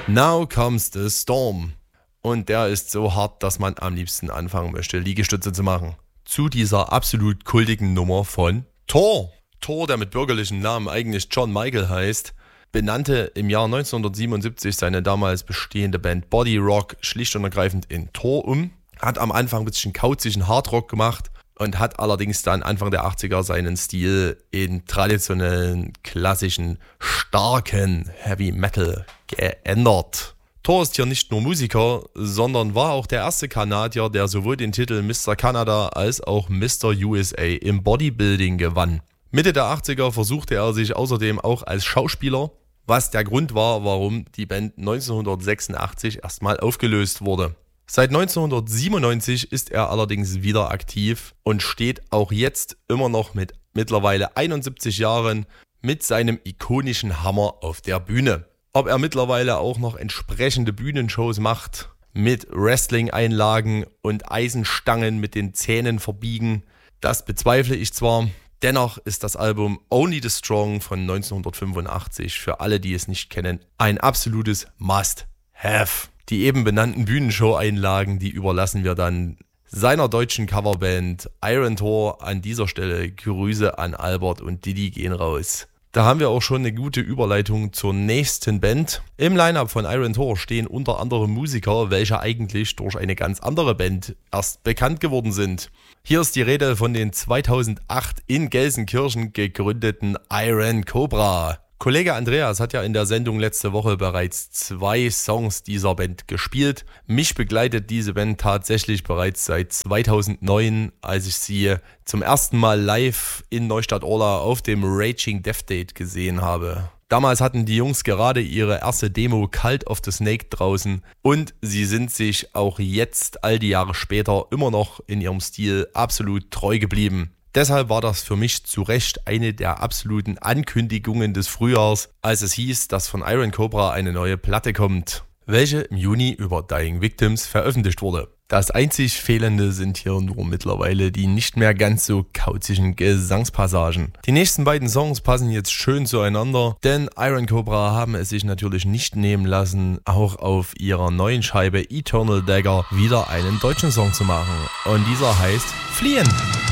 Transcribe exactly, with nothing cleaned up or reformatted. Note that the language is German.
Now comes the storm. Und der ist so hart, dass man am liebsten anfangen möchte, Liegestütze zu machen. Zu dieser absolut kultigen Nummer von Thor. Thor, der mit bürgerlichem Namen eigentlich John Michael heißt, benannte im Jahr neunzehnhundertsiebenundsiebzig seine damals bestehende Band Body Rock schlicht und ergreifend in Thor um. Hat am Anfang ein bisschen kauzigen Hardrock gemacht und hat allerdings dann Anfang der achtziger seinen Stil in traditionellen, klassischen, starken Heavy Metal geändert. Thor ist hier nicht nur Musiker, sondern war auch der erste Kanadier, der sowohl den Titel Mister Canada als auch Mister U S A im Bodybuilding gewann. Mitte der achtziger versuchte er sich außerdem auch als Schauspieler, was der Grund war, warum die Band neunzehnhundertsechsundachtzig erstmal aufgelöst wurde. Seit neunzehnhundertsiebenundneunzig ist er allerdings wieder aktiv und steht auch jetzt immer noch mit mittlerweile einundsiebzig Jahren mit seinem ikonischen Hammer auf der Bühne. Ob er mittlerweile auch noch entsprechende Bühnenshows macht, mit Wrestling-Einlagen und Eisenstangen mit den Zähnen verbiegen, das bezweifle ich zwar. Dennoch ist das Album Only the Strong von neunzehnhundertfünfundachtzig für alle, die es nicht kennen, ein absolutes Must-Have. Die eben benannten Bühnenshow-Einlagen, die überlassen wir dann seiner deutschen Coverband Iron Thor. An dieser Stelle Grüße an Albert und Didi gehen raus. Da haben wir auch schon eine gute Überleitung zur nächsten Band. Im Line-Up von Iron Thor stehen unter anderem Musiker, welche eigentlich durch eine ganz andere Band erst bekannt geworden sind. Hier ist die Rede von den zweitausendacht in Gelsenkirchen gegründeten Iron Cobra. Kollege Andreas hat ja in der Sendung letzte Woche bereits zwei Songs dieser Band gespielt. Mich begleitet diese Band tatsächlich bereits seit zweitausendneun, als ich sie zum ersten Mal live in Neustadt-Orla auf dem Raging Death Date gesehen habe. Damals hatten die Jungs gerade ihre erste Demo Cult of the Snake draußen und sie sind sich auch jetzt, all die Jahre später, immer noch in ihrem Stil absolut treu geblieben. Deshalb war das für mich zu Recht eine der absoluten Ankündigungen des Frühjahrs, als es hieß, dass von Iron Cobra eine neue Platte kommt, welche im Juni über Dying Victims veröffentlicht wurde. Das einzig Fehlende sind hier nur mittlerweile die nicht mehr ganz so kauzigen Gesangspassagen. Die nächsten beiden Songs passen jetzt schön zueinander, denn Iron Cobra haben es sich natürlich nicht nehmen lassen, auch auf ihrer neuen Scheibe Eternal Dagger wieder einen deutschen Song zu machen. Und dieser heißt Fliehen.